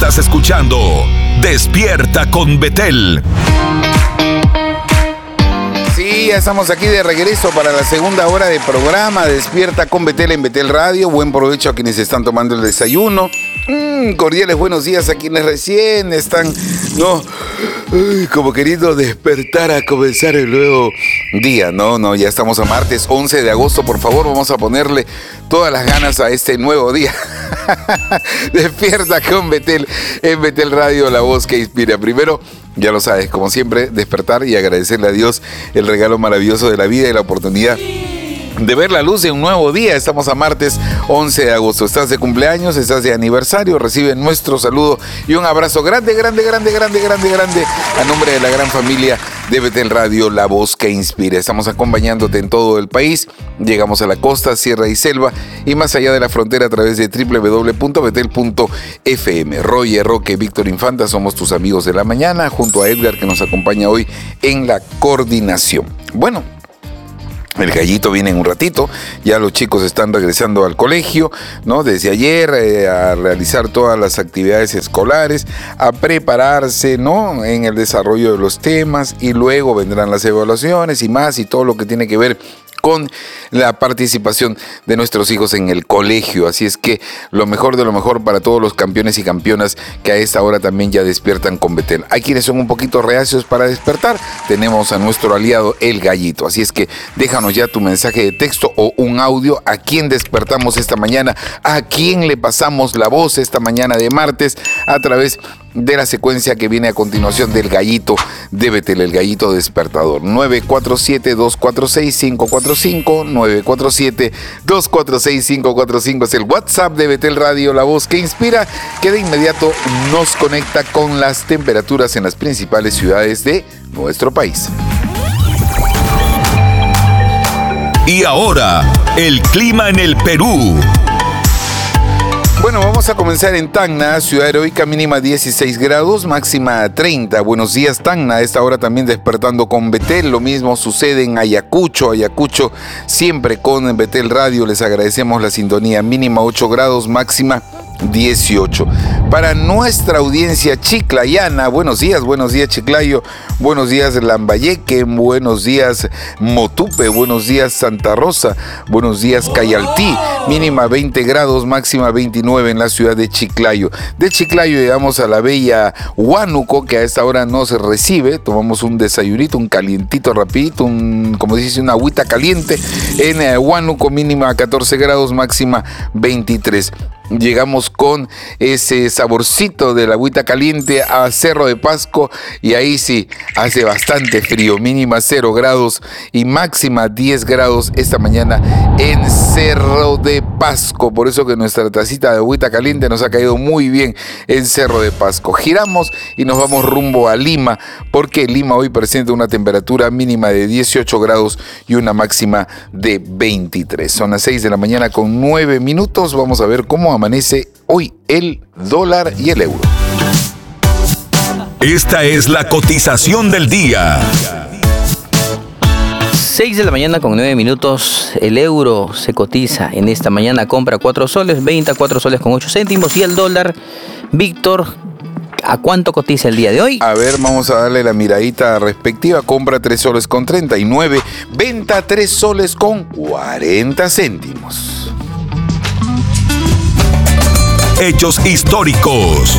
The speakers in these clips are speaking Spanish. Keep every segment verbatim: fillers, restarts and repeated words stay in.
Estás escuchando Despierta con Betel. Sí, ya estamos aquí de regreso para la segunda hora de programa Despierta con Betel en Betel Radio. Buen provecho a quienes están tomando el desayuno. Mm, cordiales buenos días a quienes recién están, no, ay, como queriendo despertar a comenzar el nuevo día. No, no, ya estamos a martes once de agosto. Por favor, vamos a ponerle todas las ganas a este nuevo día. Despierta con Betel en Betel Radio, la voz que inspira. Primero, ya lo sabes, como siempre, despertar y agradecerle a Dios el regalo maravilloso de la vida y la oportunidad de ver la luz de un nuevo día. Estamos a martes once de agosto. Estás de cumpleaños, estás de aniversario, recibe nuestro saludo y un abrazo grande, grande, grande, grande, grande, grande a nombre de la gran familia de Betel Radio, la voz que inspira. Estamos acompañándote en todo el país. Llegamos a la costa, sierra y selva y más allá de la frontera a través de doble u doble u doble u punto betel punto efe eme. Roger, Roque, Víctor Infanta somos tus amigos de la mañana, junto a Edgar que nos acompaña hoy en la coordinación. Bueno, el gallito viene en un ratito, ya los chicos están regresando al colegio, ¿no? Desde ayer eh, a realizar todas las actividades escolares, a prepararse, ¿no? En el desarrollo de los temas y luego vendrán las evaluaciones y más y todo lo que tiene que ver con la participación de nuestros hijos en el colegio. Así es que lo mejor de lo mejor para todos los campeones y campeonas que a esta hora también ya despiertan con Betel. Hay quienes son un poquito reacios para despertar. Tenemos a nuestro aliado el gallito. Así es que déjanos ya tu mensaje de texto o un audio. ¿A quién despertamos esta mañana? ¿A quién le pasamos la voz esta mañana de martes? A través de la secuencia que viene a continuación del gallito de Betel, el gallito despertador. nueve cuatro siete, dos cuatro seis, cinco cuatro cinco, nueve cuatro siete, dos cuatro seis, cinco cuatro cinco es el WhatsApp de Betel Radio, la voz que inspira, que de inmediato nos conecta con las temperaturas en las principales ciudades de nuestro país. Y ahora, el clima en el Perú. Bueno, vamos a comenzar en Tacna, ciudad heroica, mínima dieciséis grados, máxima treinta. Buenos días, Tacna, a esta hora también despertando con Betel. Lo mismo sucede en Ayacucho, Ayacucho siempre con Betel Radio. Les agradecemos la sintonía, mínima ocho grados, máxima dieciocho. Para nuestra audiencia chiclayana, buenos días, buenos días Chiclayo, buenos días Lambayeque, buenos días Motupe, buenos días Santa Rosa, buenos días Cayaltí, mínima veinte grados, máxima veintinueve en la ciudad de Chiclayo. De Chiclayo llegamos a la bella Huánuco, que a esta hora no se recibe, tomamos un desayunito, un calientito rapidito, un, como dice, una agüita caliente en Huánuco, mínima catorce grados, máxima veintitrés. Llegamos con ese saborcito de la agüita caliente a Cerro de Pasco y ahí sí hace bastante frío, mínima cero grados y máxima diez grados esta mañana en Cerro de Pasco. Por eso que nuestra tacita de agüita caliente nos ha caído muy bien en Cerro de Pasco. Giramos y nos vamos rumbo a Lima, porque Lima hoy presenta una temperatura mínima de dieciocho grados y una máxima de veintitrés. Son las seis de la mañana con nueve minutos. Vamos a ver cómo amanece hoy el dólar y el euro. Esta es la cotización del día. seis de la mañana con nueve minutos. El euro se cotiza en esta mañana. Compra cuatro soles, venta cuatro soles con ocho céntimos. Y el dólar, Víctor, ¿a cuánto cotiza el día de hoy? A ver, vamos a darle la miradita respectiva. Compra tres soles con treinta y nueve. Venta tres soles con cuarenta céntimos. Hechos históricos.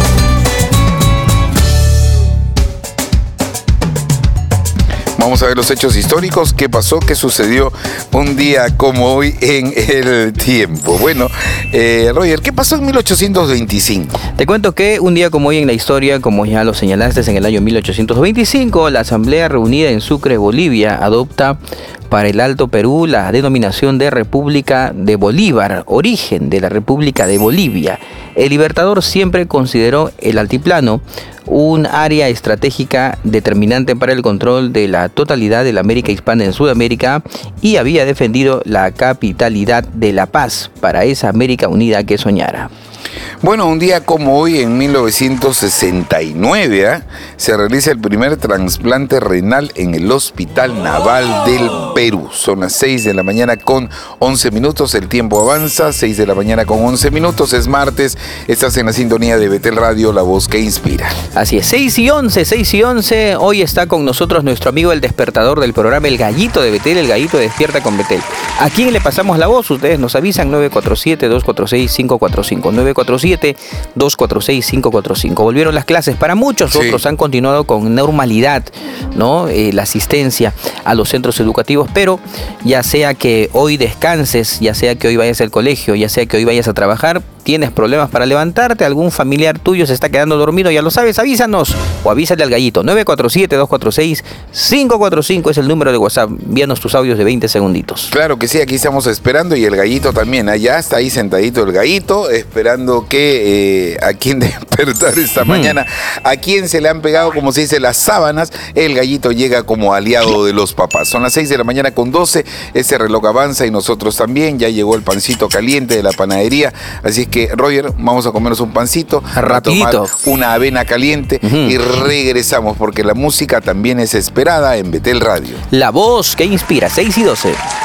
Vamos a ver los hechos históricos. ¿Qué pasó? ¿Qué sucedió un día como hoy en el tiempo? Bueno, eh, Roger, ¿qué pasó en mil ochocientos veinticinco? Te cuento que un día como hoy en la historia, como ya lo señalaste, en el año mil ochocientos veinticinco, la Asamblea reunida en Sucre, Bolivia, adopta para el Alto Perú la denominación de República de Bolívar, origen de la República de Bolivia. El Libertador siempre consideró el altiplano un área estratégica determinante para el control de la totalidad de la América hispana en Sudamérica y había defendido la capitalidad de La Paz para esa América unida que soñara. Bueno, un día como hoy, en mil novecientos sesenta y nueve, ¿eh? se realiza el primer trasplante renal en el Hospital Naval del Perú. Son las seis de la mañana con once minutos, el tiempo avanza, seis de la mañana con once minutos, es martes, estás en la sintonía de Betel Radio, la voz que inspira. Así es, seis y once, seis y once, hoy está con nosotros nuestro amigo el despertador del programa, el Gallito de Betel, el Gallito Despierta con Betel. ¿A quién le pasamos la voz? Ustedes nos avisan, nueve cuatro siete, dos cuatro seis, cinco cuatro cinco, nueve cuatro siete, dos cuatro seis, cinco cuatro cinco. Volvieron las clases, para muchos, sí. Otros han continuado con normalidad, ¿no? Eh, la asistencia a los centros educativos, pero ya sea que hoy descanses, ya sea que hoy vayas al colegio, ya sea que hoy vayas a trabajar, tienes problemas para levantarte, algún familiar tuyo se está quedando dormido, ya lo sabes, avísanos o avísale al Gallito. Nueve cuatro siete, dos cuatro seis, cinco cuatro cinco es el número de WhatsApp. Envíanos tus audios de veinte segunditos. Claro que sí, aquí estamos esperando, y el Gallito también, allá está ahí sentadito el Gallito, esperando que eh, a quien despertar esta hmm. mañana, a quien se le han pegado, como se dice, las sábanas, el Gallito llega como aliado de los papás. Son las seis de la mañana con doce, ese reloj avanza y nosotros también, ya llegó el pancito caliente de la panadería, así que Roger, vamos a comernos un pancito, rapidito, a tomar una avena caliente uh-huh. y regresamos, porque la música también es esperada en Betel Radio. La voz que inspira, seis y doce.